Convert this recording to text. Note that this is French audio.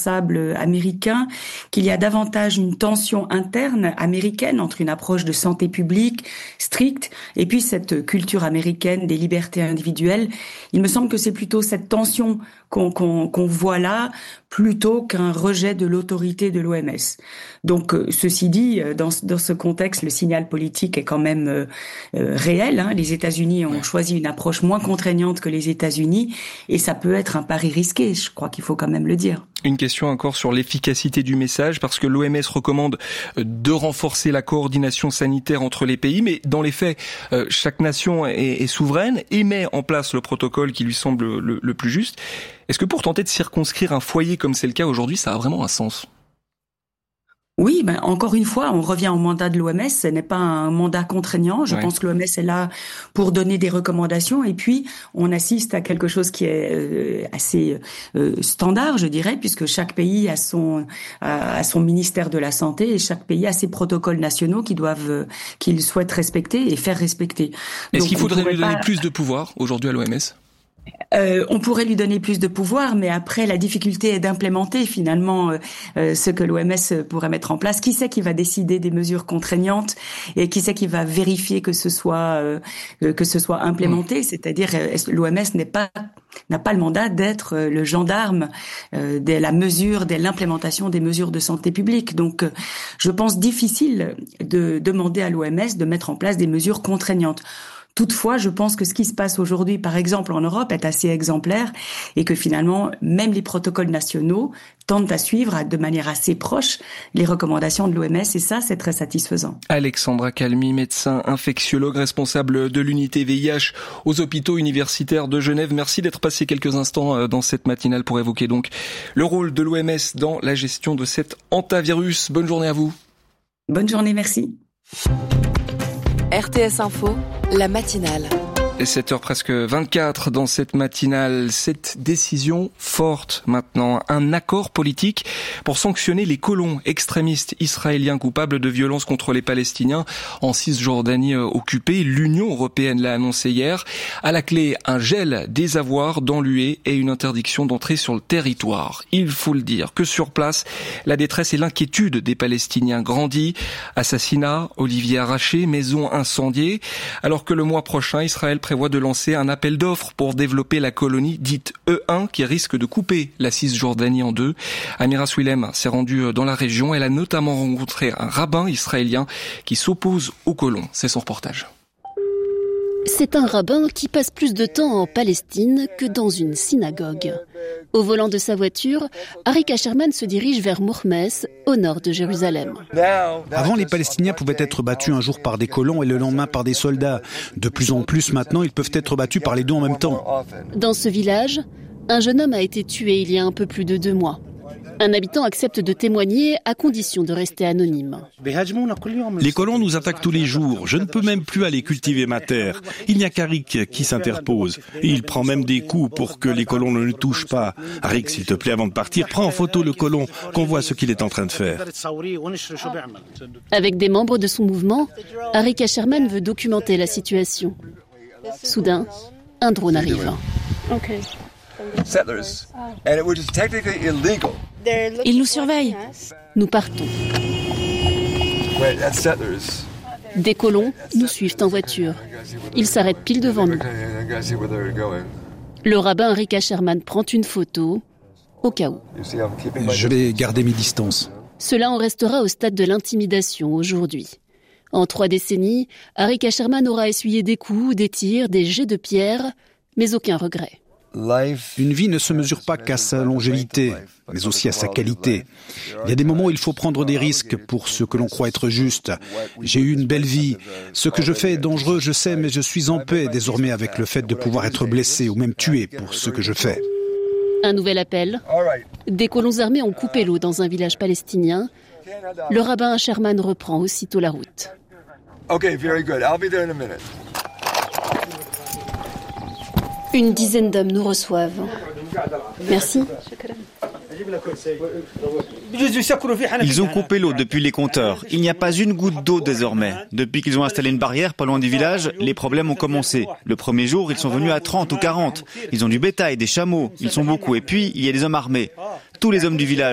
responsables américains qu'il y a davantage une tension interne américaine entre une approche de santé publique stricte et puis cette culture américaine des libertés individuelles. Il me semble que c'est plutôt cette tension qu'on voit là plutôt qu'un rejet de l'autorité de l'OMS. Donc, ceci dit, dans ce contexte, le signal politique est quand même réel. Les États-Unis ont choisi une approche moins contraignante que les États-Unis et ça peut être un pari risqué, je crois qu'il faut quand même le dire. Une question encore sur l'efficacité du message, parce que l'OMS recommande de renforcer la coordination sanitaire entre les pays, mais dans les faits, chaque nation est souveraine et met en place le protocole qui lui semble le plus juste. Est-ce que pour tenter de circonscrire un foyer comme c'est le cas aujourd'hui, ça a vraiment un sens ? Oui, encore une fois, on revient au mandat de l'OMS. Ce n'est pas un mandat contraignant. Je pense que l'OMS est là pour donner des recommandations. Et puis, on assiste à quelque chose qui est assez standard, je dirais, puisque chaque pays a son ministère de la Santé et chaque pays a ses protocoles nationaux qu'il souhaite respecter et faire respecter. Est-ce qu'il faudrait lui donner plus de pouvoir aujourd'hui à l'OMS ? On pourrait lui donner plus de pouvoir, mais après la difficulté est d'implémenter finalement ce que l'OMS pourrait mettre en place. Qui c'est qui va décider des mesures contraignantes et qui c'est qui va vérifier que ce soit implémenté? C'est-à-dire l'OMS n'a pas le mandat d'être le gendarme de l'implémentation des mesures de santé publique. Donc, je pense difficile de demander à l'OMS de mettre en place des mesures contraignantes. Toutefois, je pense que ce qui se passe aujourd'hui, par exemple en Europe, est assez exemplaire et que finalement, même les protocoles nationaux tentent à suivre de manière assez proche les recommandations de l'OMS et ça, c'est très satisfaisant. Alexandra Calmy, médecin infectiologue responsable de l'unité VIH aux hôpitaux universitaires de Genève. Merci d'être passé quelques instants dans cette matinale pour évoquer donc le rôle de l'OMS dans la gestion de cet hantavirus. Bonne journée à vous. Bonne journée, merci. RTS Info, la matinale. Et 7h presque 24 dans cette matinale, cette décision forte maintenant, un accord politique pour sanctionner les colons extrémistes israéliens coupables de violences contre les Palestiniens en Cisjordanie occupée. L'Union européenne l'a annoncé hier. À la clé, un gel des avoirs dans l'UE et une interdiction d'entrer sur le territoire. Il faut le dire que sur place, la détresse et l'inquiétude des Palestiniens grandit. Assassinats, oliviers arrachés, maisons incendiées. Alors que le mois prochain, Israël prévoit de lancer un appel d'offres pour développer la colonie dite E1 qui risque de couper la Cisjordanie en deux. Amira Swilem s'est rendue dans la région. Elle a notamment rencontré un rabbin israélien qui s'oppose aux colons. C'est son reportage. C'est un rabbin qui passe plus de temps en Palestine que dans une synagogue. Au volant de sa voiture, Arik Asherman se dirige vers Mourmès, au nord de Jérusalem. Avant, les Palestiniens pouvaient être battus un jour par des colons et le lendemain par des soldats. De plus en plus, maintenant, ils peuvent être battus par les deux en même temps. Dans ce village, un jeune homme a été tué il y a un peu plus de 2 mois. Un habitant accepte de témoigner à condition de rester anonyme. Les colons nous attaquent tous les jours. Je ne peux même plus aller cultiver ma terre. Il n'y a qu'Arik qui s'interpose. Il prend même des coups pour que les colons ne le touchent pas. Arik, s'il te plaît, avant de partir, prends en photo le colon, qu'on voit ce qu'il est en train de faire. Avec des membres de son mouvement, Arik Asherman veut documenter la situation. Soudain, un drone arrive. Ils nous surveillent. Nous partons. Des colons nous suivent en voiture. Ils s'arrêtent pile devant nous. Le rabbin Arik Asherman prend une photo, au cas où. Je vais garder mes distances. Cela en restera au stade de l'intimidation aujourd'hui. En 3 décennies, Arik Asherman aura essuyé des coups, des tirs, des jets de pierre, mais aucun regret. Une vie ne se mesure pas qu'à sa longévité, mais aussi à sa qualité. Il y a des moments où il faut prendre des risques pour ce que l'on croit être juste. J'ai eu une belle vie. Ce que je fais est dangereux, je sais, mais je suis en paix désormais avec le fait de pouvoir être blessé ou même tué pour ce que je fais. Un nouvel appel. Des colons armés ont coupé l'eau dans un village palestinien. Le rabbin Asherman reprend aussitôt la route. Une dizaine d'hommes nous reçoivent. Merci. Ils ont coupé l'eau depuis les compteurs. Il n'y a pas une goutte d'eau désormais. Depuis qu'ils ont installé une barrière pas loin du village, les problèmes ont commencé. Le premier jour, ils sont venus à 30 ou 40. Ils ont du bétail, des chameaux. Ils sont beaucoup. Et puis, il y a des hommes armés. Tous les hommes du village